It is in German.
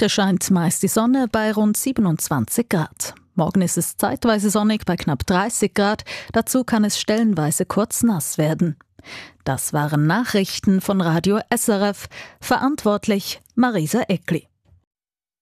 Heute scheint meist die Sonne bei rund 27 Grad. Morgen ist es zeitweise sonnig bei knapp 30 Grad. Dazu kann es stellenweise kurz nass werden. Das waren Nachrichten von Radio SRF. Verantwortlich Marisa Eckli.